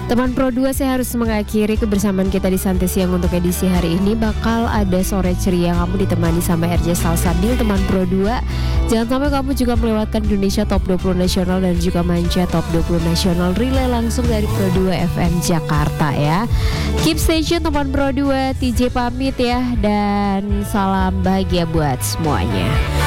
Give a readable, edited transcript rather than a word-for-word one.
Teman Pro 2, saya harus mengakhiri kebersamaan kita di Santai Siang untuk edisi hari ini. Bakal ada sore ceria, kamu ditemani sama RJ Salsabil, teman Pro 2. Jangan sampai kamu juga melewatkan Indonesia Top 20 Nasional dan juga Manca Top 20 Nasional relay langsung dari Pro 2 FM Jakarta ya. Keep station teman Pro 2, TJ pamit ya, dan salam bahagia buat semuanya.